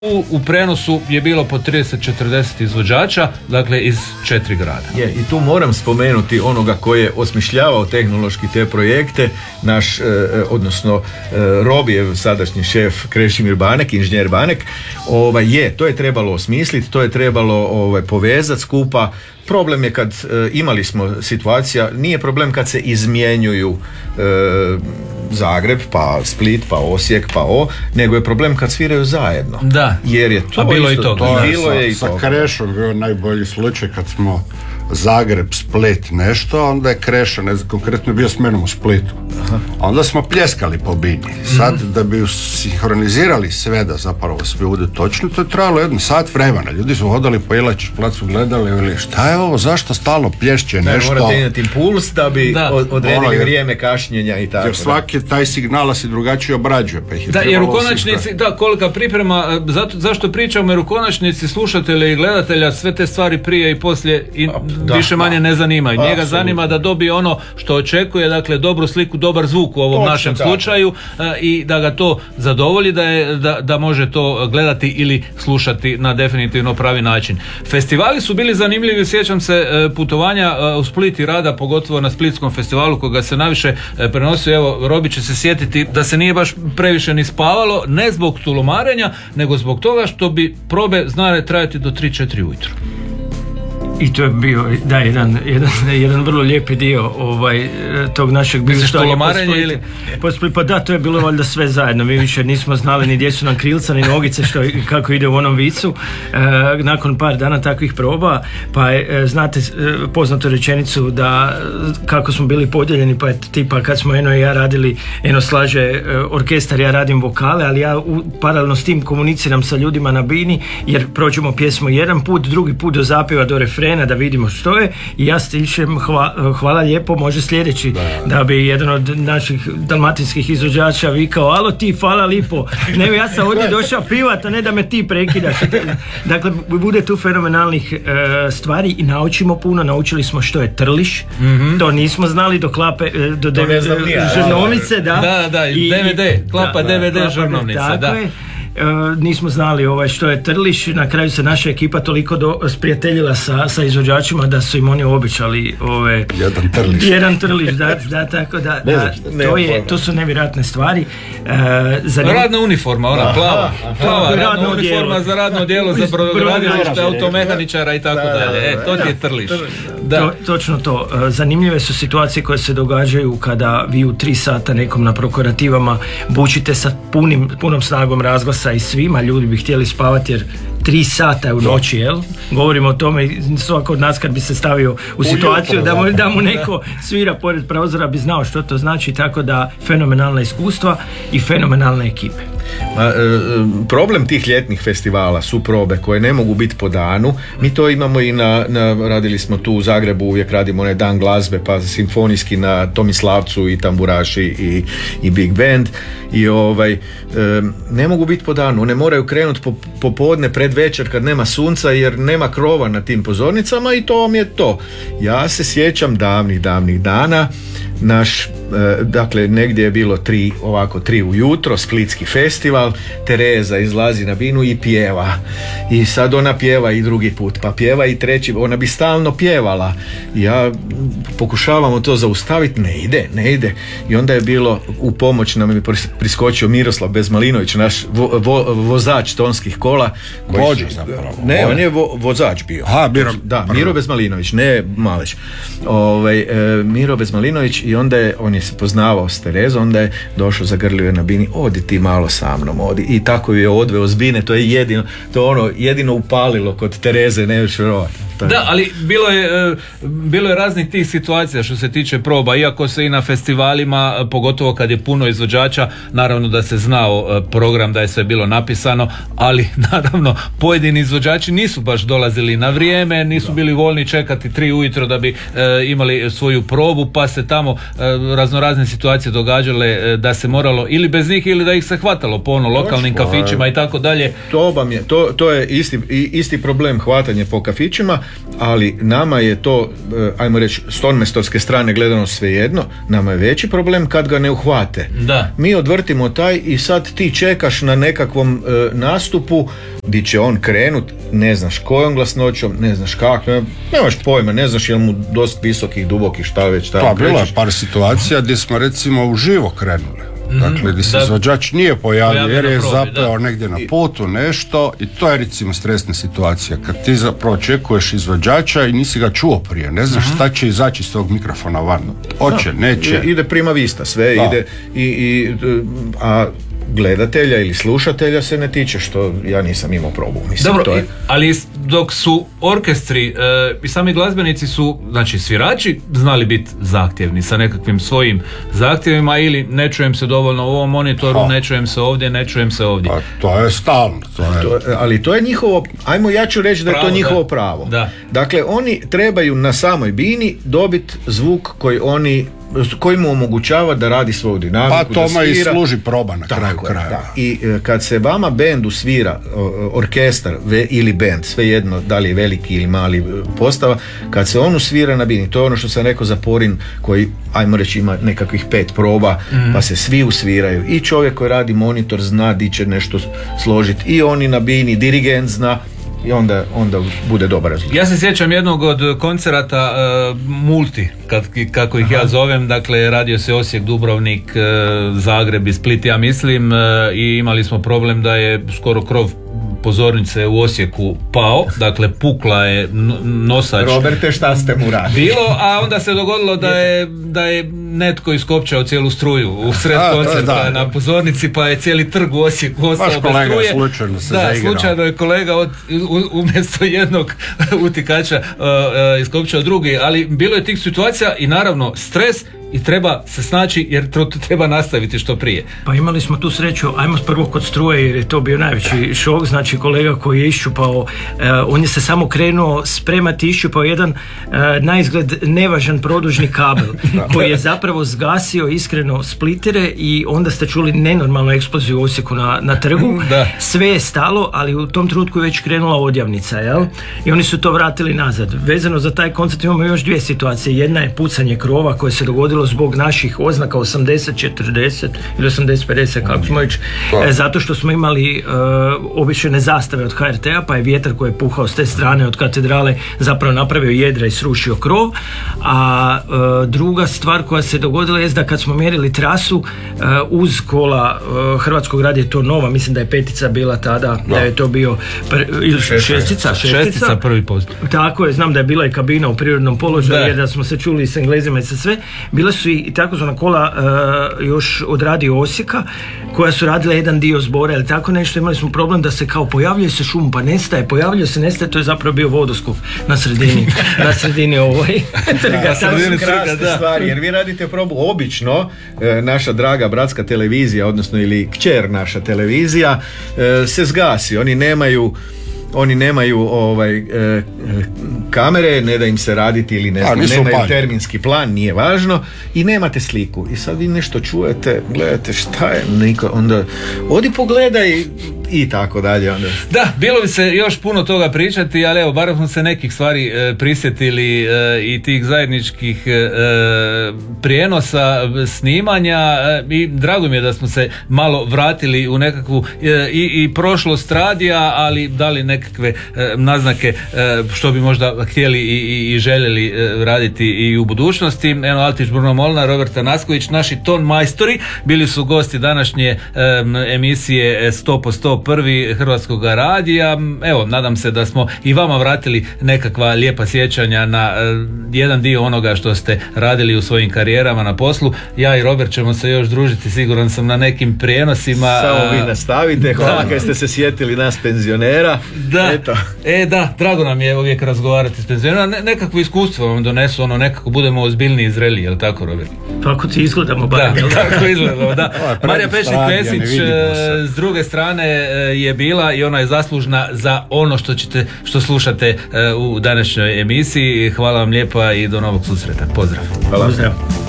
U prenosu je bilo po 30-40 izvođača, dakle iz 4 grada. I tu moram spomenuti onoga koji je osmišljavao tehnološki te projekte, naš, odnosno Robijev sadašnji šef Krešimir Banek, inženjer Banek. To je trebalo osmisliti, to je trebalo povezati skupa. Problem je kad imali smo situacija, nije problem kad se izmjenjuju Zagreb, pa Split, pa Osijek, pa nego je problem kad sviraju zajedno. Da. Jer je to bilo isto, i to. Bilo je i sa to. Krešom bio najbolji slučaj kad smo Zagreb, Split nešto, onda je Kreša, ne znam, konkretno bio s menom u Splitu. Onda smo pljeskali po Bini. Sad da bi sinhronizirali sve, da zapravo sve bude točno, to je trajalo 1 sat vremena. Ljudi su hodali po Jelačić placu, gledali ili šta je ovo, zašto stalno plješće nešto. Morate imati impuls da bi odredili vrijeme kašnjenja i tako. Jer svaki taj signal se drugačije obrađuje. Pa ih jer u konačnici, kolika priprema, zašto pričamo, jer u konačnici slušatelja i gledatelja sve te stvari prije i poslije više manje ne zanimaju. Njega zanima da dobije ono što očekuje, dakle dobru sliku, dobar zvuk u ovom našem slučaju i da ga to zadovolji, da može to gledati ili slušati na definitivno pravi način. Festivali su bili zanimljivi, sjećam se putovanja u Split i rada, pogotovo na Splitskom festivalu koga se najviše prenosio. Evo, Robi će se sjetiti da se nije baš previše ni spavalo, ne zbog tulumarenja, nego zbog toga što bi probe znale trajati do 3-4 ujutro. I to je bio jedan vrlo lijepi dio tog našeg tulumarenja ili? Pa da, to je bilo valjda sve zajedno. Mi više nismo znali ni gdje su nam krilca, ni nogice, kako ide u onom vicu. Nakon par dana takvih proba, pa znate poznatu rečenicu da kako smo bili podijeljeni, pa tipa kad smo Eno i ja radili, Eno slaže orkestar, ja radim vokale, ali ja paralelno s tim komuniciram sa ljudima na Bini, jer prođemo pjesmu jedan put, drugi put do zapjeva, do refrena, da vidimo što je, i ja stišem hvala lijepo, može sljedeći, da bi jedan od naših dalmatinskih izvođača vikao, alo ti, hvala lipo, ne, ja sam ovdje došao pivat, a ne da me ti prekidaš. Dakle, bude tu fenomenalnih stvari i naučimo puno. Naučili smo što je trliš, to nismo znali do klape, do žrnovnice, i DVD, klapa DVD žrnovnica, tako je. Nismo znali što je trliš. Na kraju se naša ekipa toliko sprijateljila sa izvođačima da su im oni obećali jedan trliš, tako da to su nevjerojatne stvari. Radna uniforma, ona plava radna uniforma za radno djelo, za brodogradilište, automehaničara i tako dalje. To ti je trliš. Točno to. Zanimljive su situacije koje se događaju kada vi u 3 sata nekom na prokorativama bučite sa punom snagom razglasa i svima, ljudi bi htjeli spavati jer 3 sata u noći, jel? Govorimo o tome, svako od nas kad bi se stavio u situaciju da mu neko svira pored prozora bi znao što to znači, tako da fenomenalna iskustva i fenomenalne ekipe. Problem tih ljetnih festivala su probe koje ne mogu biti po danu. Mi to imamo i radili smo tu u Zagrebu, uvijek radimo onaj dan glazbe, pa simfonijski na Tomislavcu i tamburaši i big band i ne mogu biti po danu, one moraju krenuti popodne pred večer kad nema sunca jer nema krova na tim pozornicama i to vam je to. Ja se sjećam davnih dana, dakle negdje je bilo 3 ujutro, Splitski festival, Tereza izlazi na Binu i pjeva, i sad ona pjeva i drugi put, pa pjeva i treći, ona bi stalno pjevala, ja pokušavamo to zaustaviti, ne ide i onda je bilo, u pomoć nam je priskočio Miroslav Bezmalinović, naš vozač tonskih kola, on je vozač bio. Miro Bezmalinović, ne Maleć, Miro Bezmalinović, i onda on je se poznavao s Terezom, onda je došao, zagrlio je na Bini, odi ti malo sa mnom, odi, i tako je odveo s Bine, to je jedino upalilo kod Tereze, ne još vjerovati. Da, ali bilo je raznih tih situacija što se tiče proba, iako se i na festivalima, pogotovo kad je puno izvođača, naravno da se znao program, da je sve bilo napisano, ali naravno pojedini izvođači nisu baš dolazili na vrijeme, nisu bili voljni čekati 3 ujutro da bi imali svoju probu, pa se tamo raznorazne situacije događale da se moralo ili bez njih ili da ih se hvatalo po lokalnim kafićima i tako dalje. To je isti problem, hvatanje po kafićima, ali nama je to, ajmo reći, s tonmestorske strane gledano svejedno, nama je veći problem kad ga ne uhvate. Da. Mi odvrtimo taj i sad ti čekaš na nekakvom nastupu di će on krenut, ne znaš kojom glasnoćom, ne znaš kako, nemaš pojma, ne znaš je li mu dosta visokih, dubokih, šta već tamo krećeš. Bilo je par situacija gdje smo recimo uživo krenuli. Dakle, gdje se izvođač nije pojavio jer je zapeo negdje na putu nešto i to je recimo stresna situacija. Kad ti zapravo očekuješ izvođača i nisi ga čuo prije, ne znaš šta će izaći iz tog mikrofona van. Hoće, neće. Ide prima vista, sve ide a gledatelja ili slušatelja se ne tiče, što ja nisam imao probu. Mislim, dobro, ali dok su orkestri i sami glazbenici su, znači svirači, znali biti zahtjevni sa nekakvim svojim zahtjevima ili ne čujem se dovoljno u ovom monitoru, ne čujem se ovdje, ne čujem se ovdje. Pa to je stalno. Ali to je njihovo, ja ću reći da je to njihovo pravo. Da. Dakle, oni trebaju na samoj bini dobiti zvuk koji mu omogućava da radi svoju dinamiku, pa tome i služi proba na kraju kraja. I kad se vama bendu svira orkestar ili bend, svejedno da li je veliki ili mali postava, kad se on svira na bini, to je ono što sam rekao za Porin koji, ajmo reći, ima nekakvih 5 proba, pa se svi usviraju i čovjek koji radi monitor zna di će nešto složiti i oni na bini, dirigent zna i onda bude dobar rezultat. Ja se sjećam jednog od koncerata multi, kako ih ja zovem, dakle radio se Osijek, Dubrovnik, Zagreb i Split, ja mislim, i imali smo problem da je skoro krov pozornice u Osijeku pao, dakle pukla je nosač. Roberte, šta ste mu radili? Bilo, a onda se dogodilo da je netko iskopčao cijelu struju u sred koncerta na pozornici, pa je cijeli trg u Osijeku ostao bez struje. Slučajno je kolega umjesto jednog utikača iskopčao drugi, ali bilo je tih situacija i naravno stres i treba se snaći jer to treba nastaviti što prije. Pa imali smo tu sreću, ajmo prvo kod struje jer je to bio najveći šok, znači kolega koji je iščupao, on je se samo krenuo spremati, iščupao jedan naizgled nevažan produžni kabel koji je zapravo zgasio iskreno splitere i onda ste čuli nenormalnu eksploziju u Osijeku na trgu. Sve je stalo, ali u tom trenutku je već krenula odjavnica, jel? I oni su to vratili nazad. Vezano za taj koncert imamo još 2 situacije. Jedna je pucanje krova koje se dogodilo zbog naših oznaka 80-40 ili 80-50, kako smo već, zato što smo imali običajne zastave od HRT-a, pa je vjetar koji je puhao s te strane od katedrale zapravo napravio jedra i srušio krov. A druga stvar koja se dogodila je da kad smo mjerili trasu uz kola Hrvatskog radija, to nova, mislim da je 5 bila tada, da je to bio šestica prvi post. Tako je, znam da je bila i kabina u prirodnom položaju, jer da smo se čuli s Englezima i sa sve. Bila su i takozvana kola još od Radio Osijeka koja su radila jedan dio zbora ili tako nešto. Imali smo problem da se kao pojavljuje se šum pa nestaje, pojavljuje se nestaje, to je zapravo bio vodoskop na sredini ovoj. Krasne stvari, jer vi radite probu obično, naša draga bratska televizija, odnosno ili kćer naša televizija se zgasi, oni nemaju kamere, ne da im se raditi ili ne znam, nemaju terminski plan, nije važno i nemate sliku. I sad vi nešto čujete, gledate šta je, onda odi pogledaj i tako dalje. Onda. Da, bilo bi se još puno toga pričati, ali evo, barem smo se nekih stvari prisjetili i tih zajedničkih prijenosa, snimanja i drago mi je da smo se malo vratili u nekakvu i prošlost radija, ali dali nekakve naznake što bi možda htjeli i željeli raditi i u budućnosti. Eno, Altić, Bruno Molnar, Roberta Nasković, naši ton majstori, bili su gosti današnje emisije 100% prvi Hrvatskog radija. Evo, nadam se da smo i vama vratili nekakva lijepa sjećanja na jedan dio onoga što ste radili u svojim karijerama na poslu. Ja i Robert ćemo se još družiti, siguran sam, na nekim prijenosima. Samo vi nastavite, hvala kad ste se sjetili nas penzionera. Da, eto. Da, drago nam je uvijek razgovarati s penzionera. Nekakvo iskustvo vam donesu, nekako budemo ozbiljniji i zreli, jel tako, Robert? Tako ti izgledamo barem. Da, tako izgledamo, da. Marija Pečnik-Pesić s druge strane je bila i ona je zaslužna za ono što slušate u današnjoj emisiji. Hvala vam lijepa i do novog susreta. Pozdrav. Hvala. Pozdrav.